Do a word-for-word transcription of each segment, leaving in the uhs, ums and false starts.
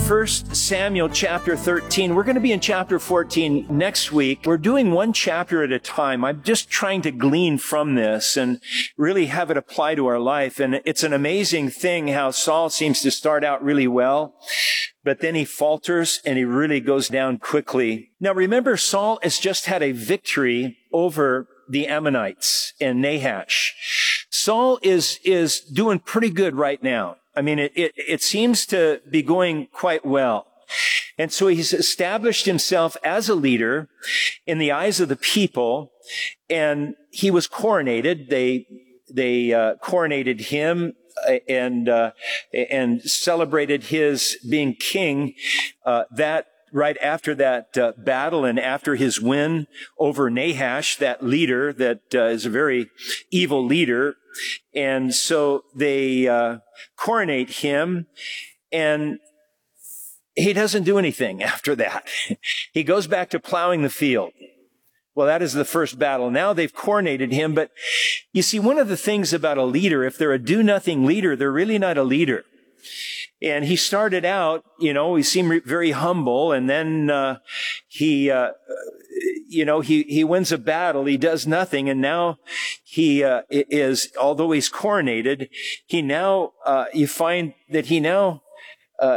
First Samuel chapter thirteen. We're going to be in chapter fourteen next week. We're doing one chapter at a time. I'm just trying to glean from this and really have it apply to our life. And it's an amazing thing how Saul seems to start out really well, but then he falters and he really goes down quickly. Now remember, Saul has just had a victory over the Ammonites and Nahash. Saul is, is doing pretty good right now. I mean, it, it, it seems to be going quite well. And so he's established himself as a leader in the eyes of the people, and he was coronated. They, they, uh, coronated him and, uh, and celebrated his being king, uh, that right after that uh, battle and after his win over Nahash, that leader that uh, is a very evil leader. And so they uh, coronate him, and he doesn't do anything after that. He goes back to plowing the field. Well, that is the first battle. Now they've coronated him. But you see, one of the things about a leader, if they're a do-nothing leader, they're really not a leader. And he started out, you know, he seemed very humble, and then uh, he, uh, you know, he he wins a battle, he does nothing, and now he uh, is, although he's coronated, he now, uh, you find that he now uh,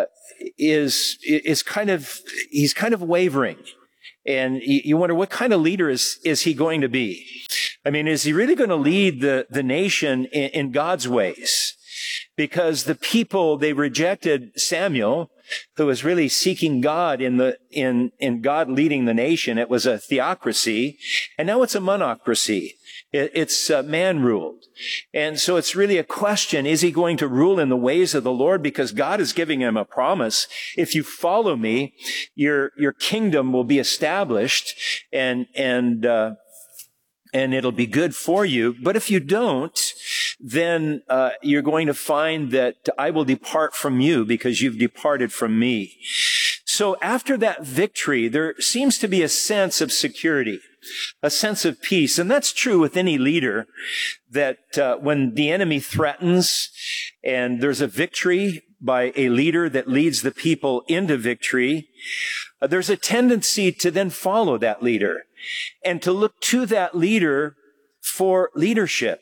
is is kind of, he's kind of wavering. And you wonder, what kind of leader is, is he going to be? I mean, is he really going to lead the, the nation in, in God's ways? Because the people, they rejected Samuel, who was really seeking God in the, in, in God leading the nation. It was a theocracy, and now it's a monocracy. It, it's uh, man-ruled. And so it's really a question, is he going to rule in the ways of the Lord? Because God is giving him a promise. If you follow me, your, your kingdom will be established, and, and, uh, and it'll be good for you. But if you don't, then uh, you're going to find that I will depart from you because you've departed from me. So after that victory, there seems to be a sense of security, a sense of peace. And that's true with any leader, that uh, when the enemy threatens and there's a victory by a leader that leads the people into victory, uh, there's a tendency to then follow that leader and to look to that leader for leadership,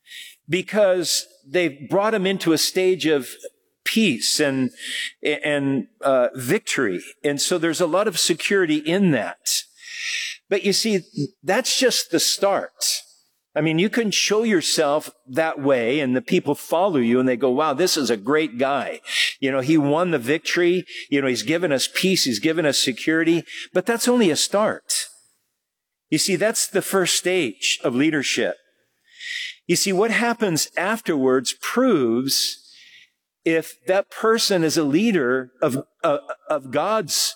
because they've brought him into a stage of peace and, and, uh, victory. And so there's a lot of security in that. But you see, that's just the start. I mean, you can show yourself that way and the people follow you and they go, wow, this is a great guy. You know, he won the victory. You know, he's given us peace. He's given us security. But that's only a start. You see, that's the first stage of leadership. You see, what happens afterwards proves if that person is a leader of, uh, of God's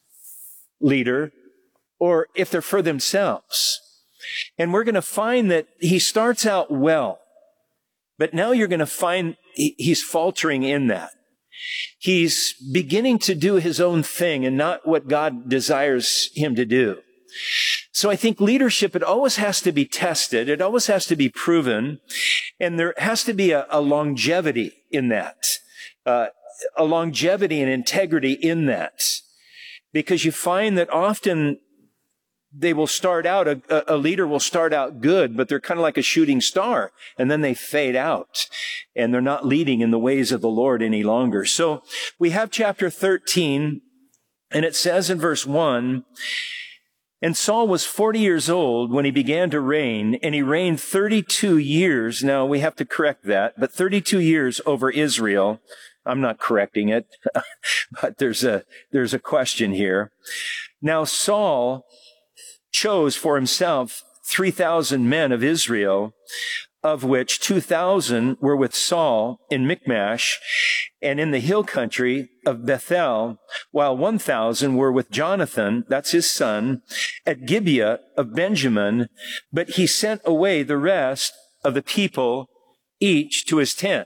leader, or if they're for themselves. And we're going to find that he starts out well, but now you're going to find he's faltering in that. He's beginning to do his own thing and not what God desires him to do. So I think leadership, it always has to be tested. It always has to be proven. And there has to be a, a longevity in that, uh, a longevity and integrity in that. Because you find that often they will start out, a, a leader will start out good, but they're kind of like a shooting star, and then they fade out, and they're not leading in the ways of the Lord any longer. So we have chapter thirteen, and it says in verse one, and Saul was forty years old when he began to reign, and he reigned thirty-two years. Now, we have to correct that, but thirty-two years over Israel. I'm not correcting it, but there's a, there's a question here. Now, Saul chose for himself three thousand men of Israel, of which two thousand were with Saul in Michmash and in the hill country of Bethel, while one thousand were with Jonathan, that's his son, at Gibeah of Benjamin, but he sent away the rest of the people, each to his tent.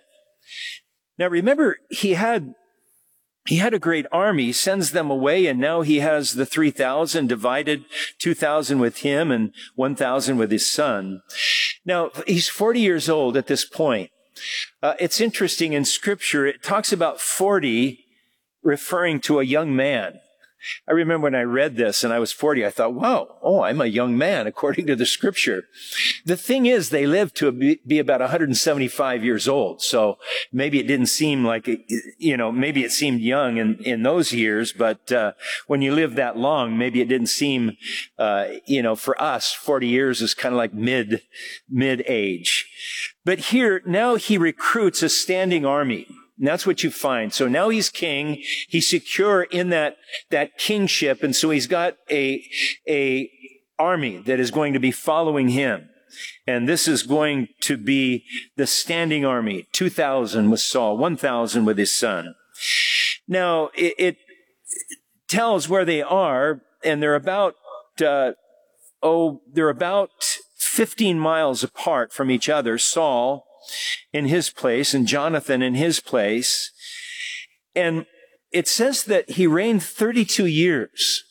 Now remember, he had He had a great army, sends them away, and now he has the three thousand divided, two thousand with him and one thousand with his son. Now, he's forty years old at this point. Uh, it's interesting in Scripture, it talks about forty referring to a young man. I remember when I read this and I was forty, I thought, wow, oh, I'm a young man according to the scripture. The thing is, they lived to be about one hundred seventy-five years old. So maybe it didn't seem like, it, you know, maybe it seemed young in, in those years, but, uh, when you live that long, maybe it didn't seem, uh, you know, for us, forty years is kind of like mid, mid age. But here, now he recruits a standing army. And that's what you find. So now he's king. He's secure in that, that kingship. And so he's got a, a army that is going to be following him. And this is going to be the standing army. two thousand with Saul, one thousand with his son. Now, it, it tells where they are, and they're about, uh, oh, they're about fifteen miles apart from each other. Saul in his place and Jonathan in his place. And it says that he reigned thirty-two years.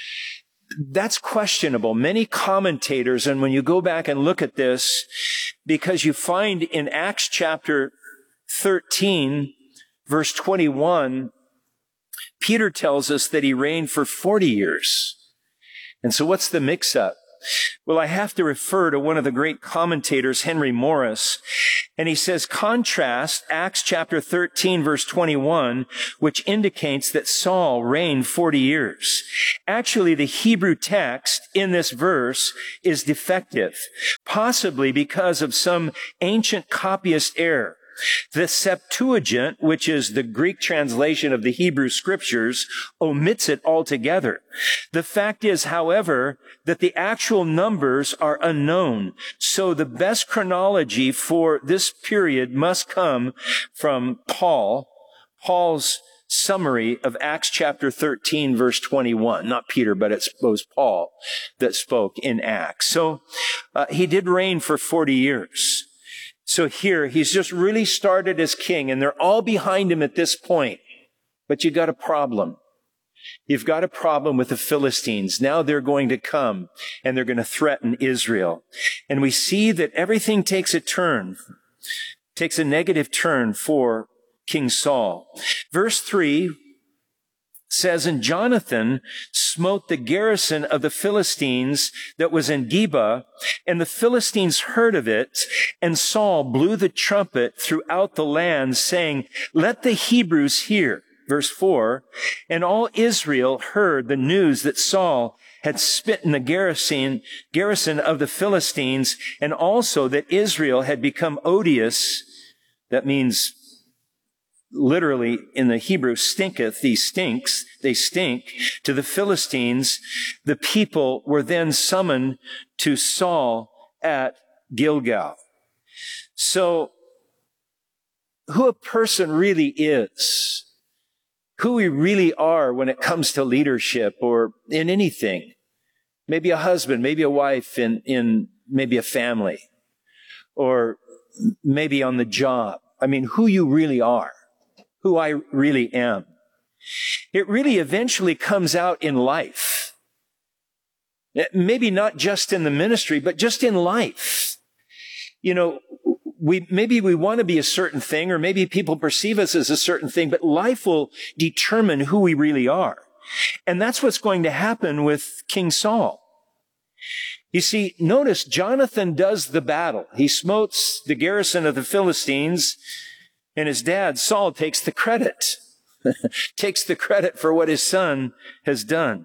That's questionable. Many commentators, and when you go back and look at this, because you find in Acts chapter thirteen, verse twenty-one, Peter tells us that he reigned for forty years. And so what's the mix-up? Well, I have to refer to one of the great commentators, Henry Morris, and he says, contrast Acts chapter thirteen, verse twenty-one, which indicates that Saul reigned forty years. Actually, the Hebrew text in this verse is defective, possibly because of some ancient copyist error. The Septuagint, which is the Greek translation of the Hebrew scriptures, omits it altogether. The fact is, however, that the actual numbers are unknown. So the best chronology for this period must come from Paul, Paul's summary of Acts chapter thirteen, verse twenty-one. Not Peter, but it was Paul that spoke in Acts. So uh, he did reign for forty years. So here, he's just really started as king, and they're all behind him at this point. But you got a problem. You've got a problem with the Philistines. Now they're going to come, and they're going to threaten Israel. And we see that everything takes a turn, takes a negative turn for King Saul. Verse three says, and Jonathan smote the garrison of the Philistines that was in Geba, and the Philistines heard of it, and Saul blew the trumpet throughout the land, saying, let the Hebrews hear. Verse four, and all Israel heard the news that Saul had smitten the garrison, garrison of the Philistines, and also that Israel had become odious. That means literally in the Hebrew, stinketh, he stinks, they stink, to the Philistines. The people were then summoned to Saul at Gilgal. So, who a person really is, who we really are when it comes to leadership or in anything, maybe a husband, maybe a wife in, in maybe a family, or maybe on the job. I mean, who you really are. Who I really am. It really eventually comes out in life. Maybe not just in the ministry, but just in life. You know, we, maybe we want to be a certain thing, or maybe people perceive us as a certain thing, but life will determine who we really are. And that's what's going to happen with King Saul. You see, notice Jonathan does the battle. He smotes the garrison of the Philistines, and his dad, Saul, takes the credit, takes the credit for what his son has done.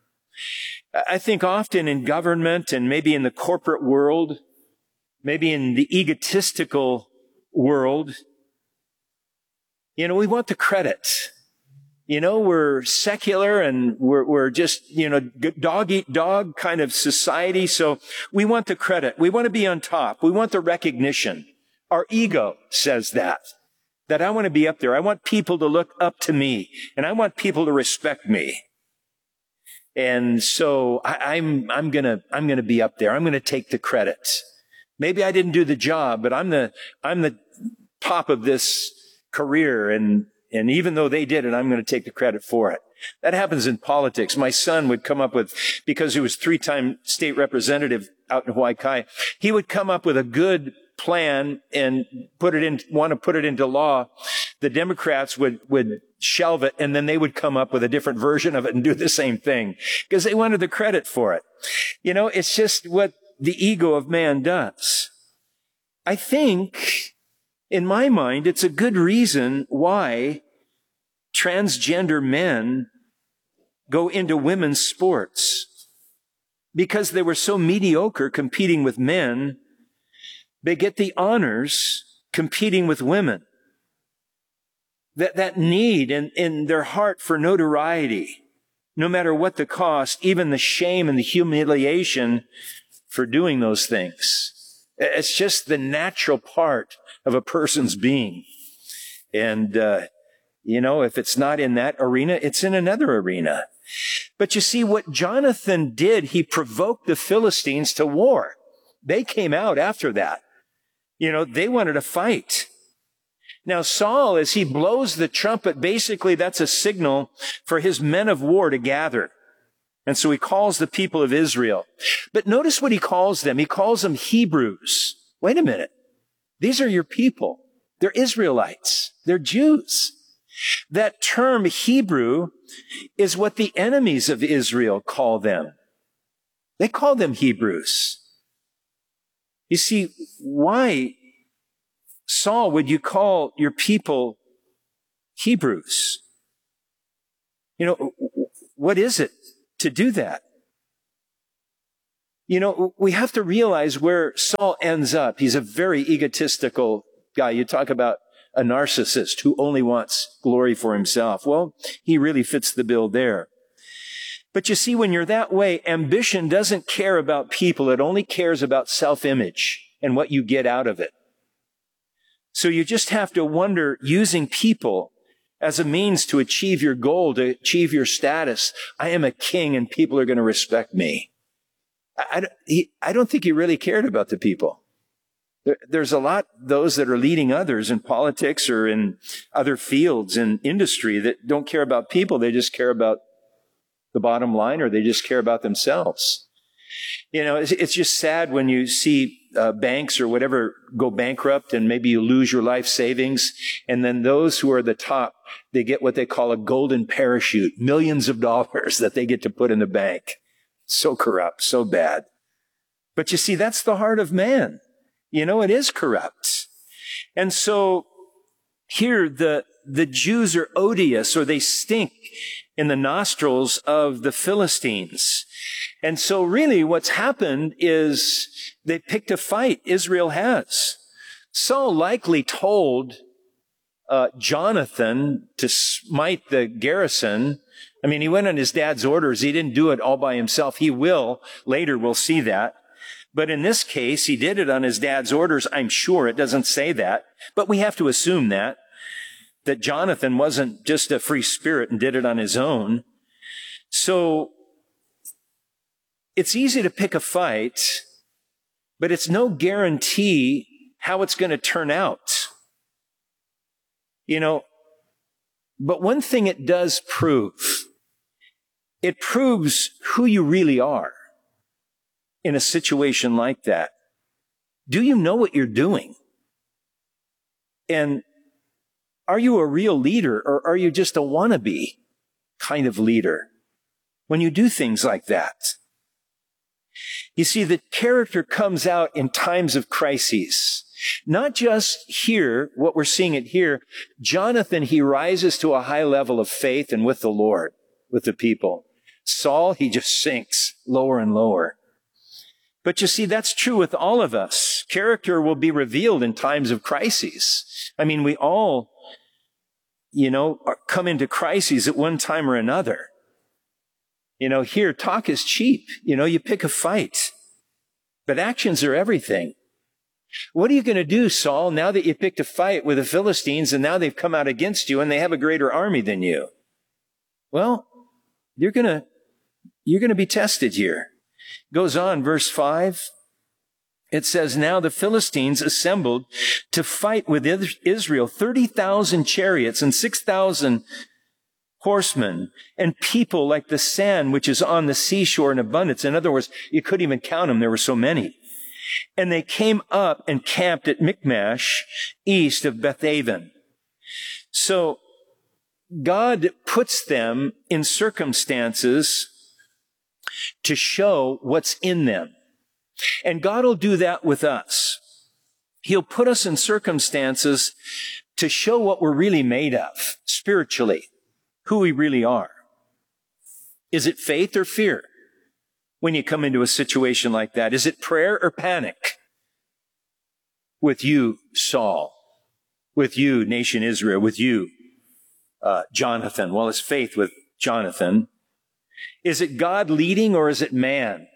I think often in government and maybe in the corporate world, maybe in the egotistical world, you know, we want the credit. You know, we're secular and we're, we're just, you know, dog eat dog kind of society. So we want the credit. We want to be on top. We want the recognition. Our ego says that. That I want to be up there. I want people to look up to me, and I want people to respect me. And so I, I'm, I'm gonna, I'm gonna be up there. I'm gonna take the credit. Maybe I didn't do the job, but I'm the, I'm the top of this career, and, and even though they did it, I'm gonna take the credit for it. That happens in politics. My son would come up with, because he was three-time state representative out in Hawaii Kai, he would come up with a good plan and put it in, want to put it into law, the Democrats would, would shelve it, and then they would come up with a different version of it and do the same thing because they wanted the credit for it. You know, it's just what the ego of man does. I think, in my mind, it's a good reason why transgender men go into women's sports. Because they were so mediocre competing with men, they get the honors competing with women. That, that need in, in their heart for notoriety, no matter what the cost, even the shame and the humiliation for doing those things. It's just the natural part of a person's being. And, uh, you know, if it's not in that arena, it's in another arena. But you see, what Jonathan did, he provoked the Philistines to war. They came out after that. You know, they wanted to fight. Now, Saul, as he blows the trumpet, basically that's a signal for his men of war to gather. And so he calls the people of Israel. But notice what he calls them. He calls them Hebrews. Wait a minute. These are your people. They're Israelites. They're Jews. That term Hebrew is what the enemies of Israel call them. They call them Hebrews. You see, why, Saul, would you call your people Hebrews? You know, what is it to do that? You know, we have to realize where Saul ends up. He's a very egotistical guy. You talk about a narcissist who only wants glory for himself. Well, he really fits the bill there. But you see, when you're that way, ambition doesn't care about people. It only cares about self-image and what you get out of it. So you just have to wonder, using people as a means to achieve your goal, to achieve your status. I am a king and people are going to respect me. I, I, I don't think he really cared about the people. There's a lot, those that are leading others in politics or in other fields in industry that don't care about people. They just care about the bottom line, or they just care about themselves. You know, it's, it's just sad when you see uh, banks or whatever go bankrupt and maybe you lose your life savings. And then those who are the top, they get what they call a golden parachute, millions of dollars that they get to put in the bank. So corrupt, so bad. But you see, that's the heart of man. You know, it is corrupt. And so here the, the Jews are odious, or they stink in the nostrils of the Philistines. And so really what's happened is they picked a fight. Israel has. Saul likely told uh, Jonathan to smite the garrison. I mean, he went on his dad's orders. He didn't do it all by himself. He will. Later we'll see that. But in this case, he did it on his dad's orders. I'm sure it doesn't say that, but we have to assume that, that Jonathan wasn't just a free spirit and did it on his own. So it's easy to pick a fight, but it's no guarantee how it's going to turn out. You know, but one thing it does prove, it proves who you really are. In a situation like that, do you know what you're doing? And are you a real leader, or are you just a wannabe kind of leader when you do things like that? You see, the character comes out in times of crises. Not just here, what we're seeing it here. Jonathan, he rises to a high level of faith and with the Lord, with the people. Saul, he just sinks lower and lower. But you see, that's true with all of us. Character will be revealed in times of crises. I mean, we all, you know, come into crises at one time or another. You know, here, talk is cheap. You know, you pick a fight. But actions are everything. What are you going to do, Saul, now that you picked a fight with the Philistines and now they've come out against you and they have a greater army than you? Well, you're going to, you're going to be tested here. Goes on, verse five. It says, now the Philistines assembled to fight with Israel, thirty thousand chariots and six thousand horsemen, and people like the sand which is on the seashore in abundance. In other words, you couldn't even count them. There were so many. And they came up and camped at Michmash, east of Bethaven. So God puts them in circumstances to show what's in them. And God will do that with us. He'll put us in circumstances to show what we're really made of, spiritually, who we really are. Is it faith or fear when you come into a situation like that? Is it prayer or panic? With you, Saul. With you, nation Israel. With you, uh, Jonathan. Well, it's faith with Jonathan. Is it God leading or is it man?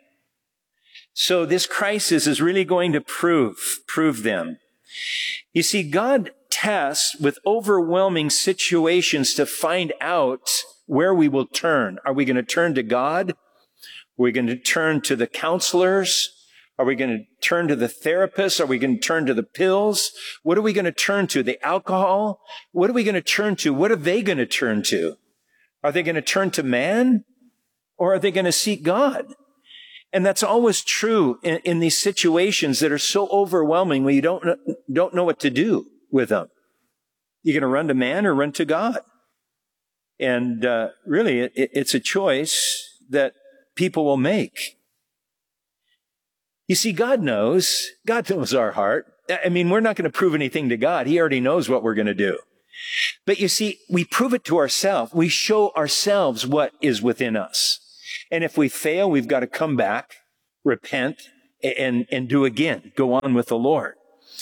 So this crisis is really going to prove, prove them. You see, God tests with overwhelming situations to find out where we will turn. Are we going to turn to God? Are we going to turn to the counselors? Are we going to turn to the therapists? Are we going to turn to the pills? What are we going to turn to? The alcohol? What are we going to turn to? What are they going to turn to? Are they going to turn to man? Or are they going to seek God? And that's always true in, in these situations that are so overwhelming when you don't, don't know what to do with them. You're going to run to man or run to God? And uh, really, it, it's a choice that people will make. You see, God knows. God knows our heart. I mean, we're not going to prove anything to God. He already knows what we're going to do. But you see, we prove it to ourselves. We show ourselves what is within us. And if we fail, we've got to come back, repent, and, and do again. Go on with the Lord.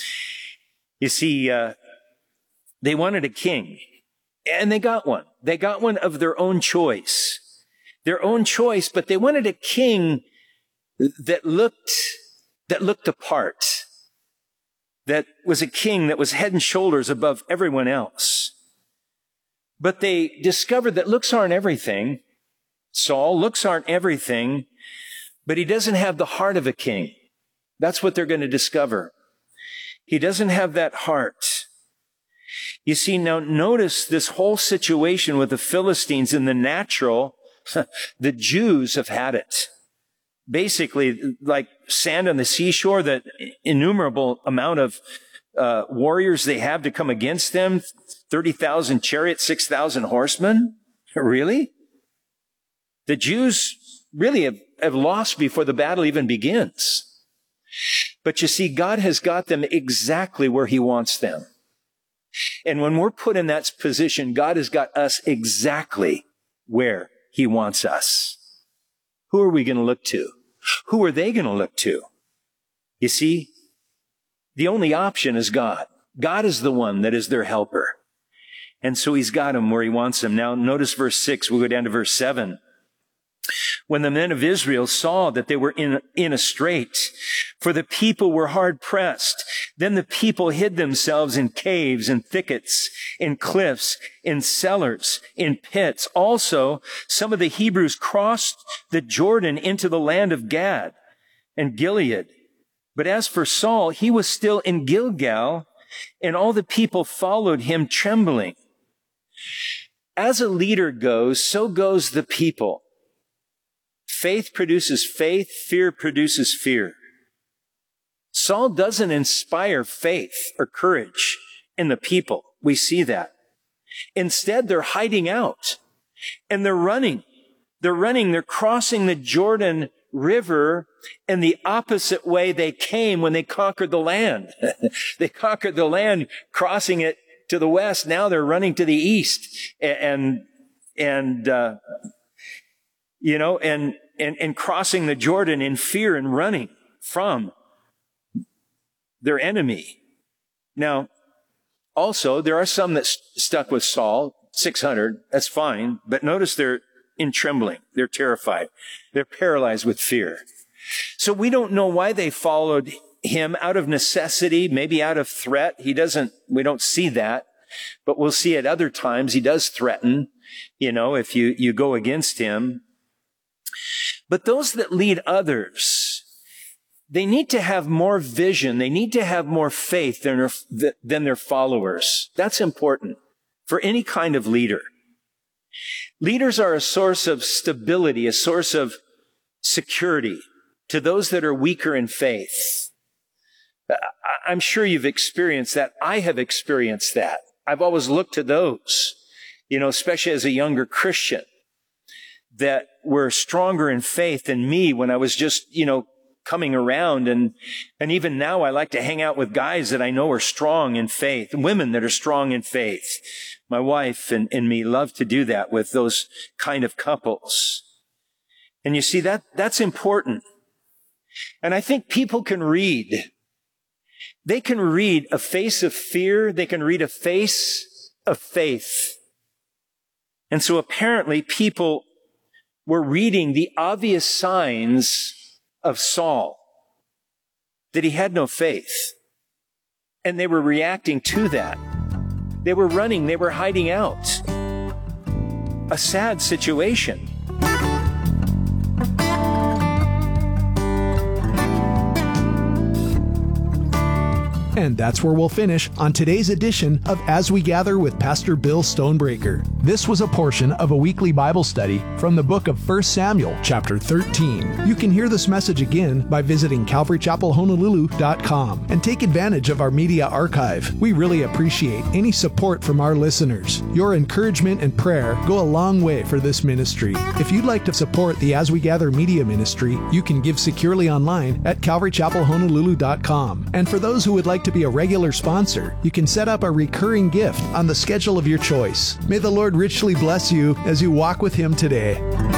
You see, uh, they wanted a king, and they got one. They got one of their own choice. Their own choice, but they wanted a king that looked, that looked the part. That was a king that was head and shoulders above everyone else. But they discovered that looks aren't everything. Saul, looks aren't everything, but he doesn't have the heart of a king. That's what they're going to discover. He doesn't have that heart. You see, now notice this whole situation with the Philistines in the natural. The Jews have had it. Basically, like sand on the seashore, that innumerable amount of uh, warriors they have to come against them. thirty thousand chariots, six thousand horsemen. Really? The Jews really have, have lost before the battle even begins. But you see, God has got them exactly where he wants them. And when we're put in that position, God has got us exactly where he wants us. Who are we going to look to? Who are they going to look to? You see, the only option is God. God is the one that is their helper. And so he's got them where he wants them. Now, notice verse six. We'll go down to verse seven. When the men of Israel saw that they were in, in a strait, for the people were hard pressed, then the people hid themselves in caves and thickets, in cliffs, in cellars, in pits. Also, some of the Hebrews crossed the Jordan into the land of Gad and Gilead. But as for Saul, he was still in Gilgal, and all the people followed him trembling. As a leader goes, so goes the people. Faith produces faith. Fear produces fear. Saul doesn't inspire faith or courage in the people. We see that. Instead, they're hiding out and they're running. They're running. They're crossing the Jordan River in the opposite way they came when they conquered the land. They conquered the land, crossing it to the west. Now they're running to the east and, and, uh, you know, and, and, and crossing the Jordan in fear and running from their enemy. Now, also, there are some that st- stuck with Saul, six hundred. That's fine. But notice they're in trembling. They're terrified. They're paralyzed with fear. So we don't know why they followed him out of necessity, maybe out of threat. He doesn't, we don't see that. But we'll see at other times he does threaten, you know, if you, you go against him. But those that lead others, they need to have more vision. They need to have more faith than their, than their followers. That's important for any kind of leader. Leaders are a source of stability, a source of security to those that are weaker in faith. I'm sure you've experienced that. I have experienced that. I've always looked to those, you know, especially as a younger Christian, that were stronger in faith than me when I was just, you know, coming around. And, and even now I like to hang out with guys that I know are strong in faith, women that are strong in faith. My wife and, and me love to do that with those kind of couples. And you see, that, that's important. And I think people can read. They can read a face of fear. They can read a face of faith. And so apparently people were reading the obvious signs of Saul, that he had no faith. And they were reacting to that. They were running. They were hiding out. A sad situation. And that's where we'll finish on today's edition of As We Gather with Pastor Bill Stonebreaker. This was a portion of a weekly Bible study from the book of First Samuel, chapter thirteen. You can hear this message again by visiting calvary chapel honolulu dot com and take advantage of our media archive. We really appreciate any support from our listeners. Your encouragement and prayer go a long way for this ministry. If you'd like to support the As We Gather media ministry, you can give securely online at calvary chapel honolulu dot com. And for those who would like to be a regular sponsor, you can set up a recurring gift on the schedule of your choice. May the Lord richly bless you as you walk with Him today.